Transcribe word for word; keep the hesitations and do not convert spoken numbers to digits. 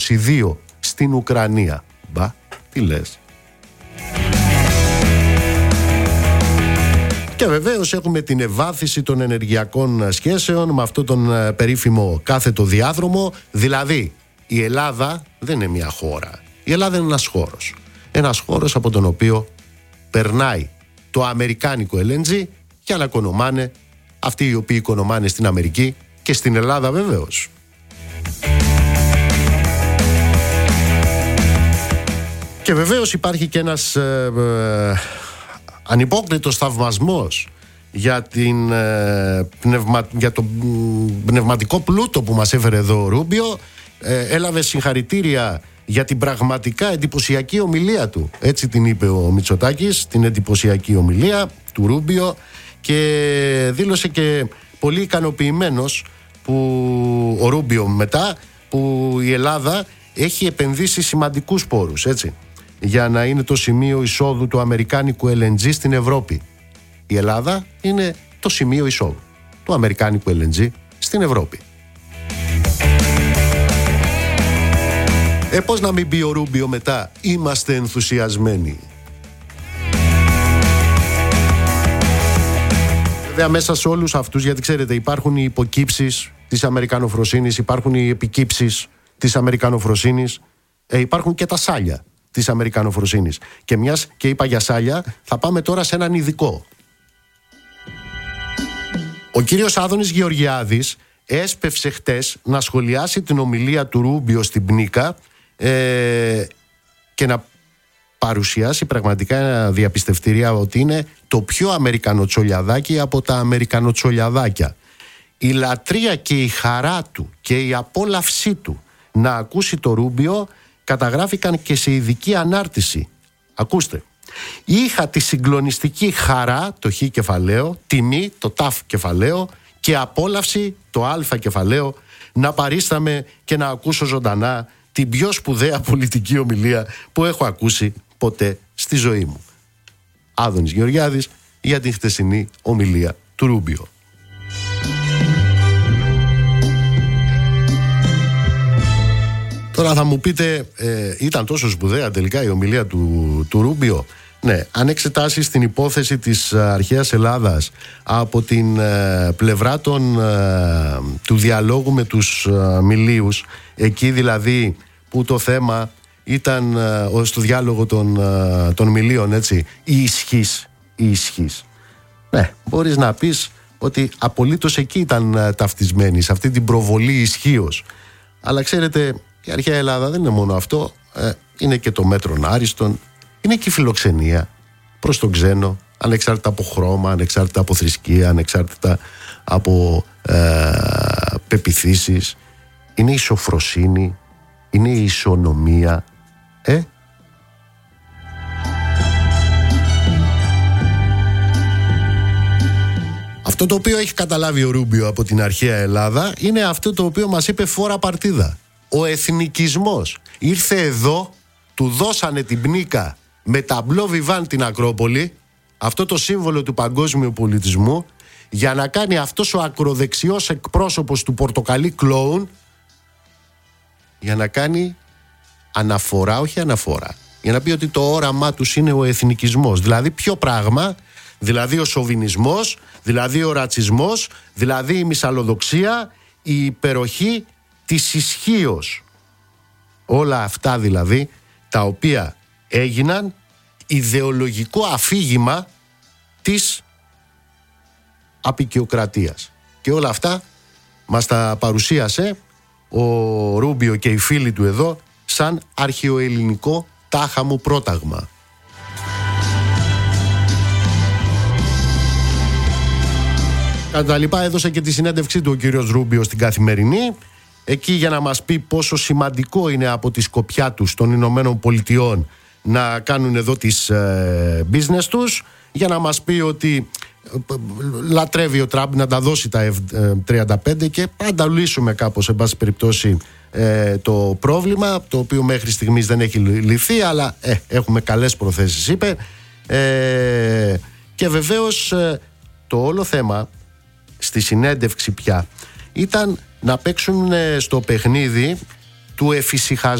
είκοσι δύο στην Ουκρανία. Μπα, τι λες. Και βεβαίως έχουμε την ευάθυνση των ενεργειακών σχέσεων με αυτόν τον περίφημο κάθετο διάδρομο. Δηλαδή η Ελλάδα δεν είναι μια χώρα. Η Ελλάδα είναι ένας χώρος. Ένας χώρος από τον οποίο περνάει το αμερικάνικο ελ εν τζι για να οικονομάνε αυτοί οι οποίοι οικονομάνε στην Αμερική και στην Ελλάδα βεβαίως. Και βεβαίως υπάρχει και ένας ε, ε, ανυπόκλητος θαυμασμός για, την, ε, πνευμα, για το πνευματικό πλούτο που μας έφερε εδώ ο Ρούμπιο. ε, Έλαβε συγχαρητήρια για την πραγματικά εντυπωσιακή ομιλία του. Έτσι την είπε ο Μητσοτάκης, την εντυπωσιακή ομιλία του Ρούμπιο, και δήλωσε και πολύ ικανοποιημένος που ο Ρούμπιο μετά που η Ελλάδα έχει επενδύσει σημαντικούς πόρους, έτσι, για να είναι το σημείο εισόδου του αμερικάνικου ελ εν τζι στην Ευρώπη. Η Ελλάδα είναι το σημείο εισόδου του αμερικάνικου ελ εν τζι στην Ευρώπη. Ε, πώς να μην πει ο Ρούμπιο μετά, είμαστε ενθουσιασμένοι. Βέβαια μέσα σε όλους αυτούς, γιατί ξέρετε υπάρχουν οι υποκύψεις της αμερικανοφροσύνης, υπάρχουν οι επικύψεις της αμερικανοφροσύνης, ε, υπάρχουν και τα σάλια της αμερικανοφροσύνης. Και μιας και είπα για σάλια, θα πάμε τώρα σε έναν ειδικό. Ο κύριος Άδωνης Γεωργιάδης έσπευσε χτες να σχολιάσει την ομιλία του Ρούμπιο στην Πνίκα ε, και να παρουσιάσει πραγματικά διαπιστευτήρια ότι είναι το πιο αμερικανοτσολιαδάκι από τα αμερικανοτσολιαδάκια. Η λατρεία και η χαρά του και η απόλαυσή του να ακούσει το Ρούμπιο καταγράφηκαν και σε ειδική ανάρτηση. Ακούστε. Είχα τη συγκλονιστική χαρά, το χ κεφαλαίο, τιμή, το ταφ κεφαλαίο, και απόλαυση, το α κεφαλαίο, να παρίσταμαι και να ακούσω ζωντανά την πιο σπουδαία πολιτική ομιλία που έχω ακούσει ποτέ στη ζωή μου. Άδωνης Γεωργιάδης για την χτεσινή ομιλία του Ρούμπιο. Τώρα θα μου πείτε, ε, ήταν τόσο σπουδαία τελικά η ομιλία του, του Ρούμπιο? Ναι, αν εξετάσεις την υπόθεση της αρχαίας Ελλάδας από την ε, πλευρά των, ε, του διαλόγου με τους ε, Μιλίους, εκεί δηλαδή που το θέμα ήταν ε, στο διάλογο των, ε, των Μιλίων, έτσι, η ισχύς, η ισχύς. Ναι, μπορείς να πεις ότι απολύτως εκεί ήταν ε, ταυτισμένοι, σε αυτή την προβολή ισχύος. Αλλά ξέρετε, η αρχαία Ελλάδα δεν είναι μόνο αυτό, ε, είναι και το μέτρον άριστον, είναι και η φιλοξενία προς τον ξένο, ανεξάρτητα από χρώμα, ανεξάρτητα από θρησκεία, ανεξάρτητα από ε, πεποιθήσεις. Είναι η σοφροσύνη, είναι η ισονομία. Ε? Αυτό το οποίο έχει καταλάβει ο Ρούμπιο από την αρχαία Ελλάδα είναι αυτό το οποίο μας είπε φόρα παρτίδα. Ο εθνικισμός ήρθε εδώ, του δώσανε την πνίκα με ταμπλό βιβάν την Ακρόπολη, αυτό το σύμβολο του παγκόσμιου πολιτισμού, για να κάνει αυτός ο ακροδεξιός εκπρόσωπος του πορτοκαλί κλόουν, για να κάνει αναφορά, όχι αναφορά, για να πει ότι το όραμά τους είναι ο εθνικισμός. Δηλαδή ποιο πράγμα? Δηλαδή ο σοβινισμός, δηλαδή ο ρατσισμός, δηλαδή η μυσαλλοδοξία, η υπεροχή της ισχύος. Όλα αυτά δηλαδή τα οποία έγιναν ιδεολογικό αφήγημα της αποικιοκρατίας. Και όλα αυτά μας τα παρουσίασε ο Ρούμπιο και οι φίλοι του εδώ σαν αρχαιοελληνικό τάχα μου πρόταγμα. Κατά τα λοιπά έδωσε και τη συνέντευξή του ο κύριος Ρούμπιο στην Καθημερινή, εκεί για να μας πει πόσο σημαντικό είναι από τη σκοπιά τους των Ηνωμένων Πολιτειών να κάνουν εδώ τις ε, business τους, για να μας πει ότι ε, λατρεύει ο Τραμπ να τα δώσει τα εφ τριάντα πέντε και πάντα λύσουμε κάπως, εν πάση περιπτώσει, ε, το πρόβλημα, το οποίο μέχρι στιγμής δεν έχει λυθεί, αλλά ε, έχουμε καλές προθέσεις, είπε. Ε, και βεβαίως ε, το όλο θέμα στη συνέντευξη πια ήταν να παίξουν στο παιχνίδι του εφησυχασμού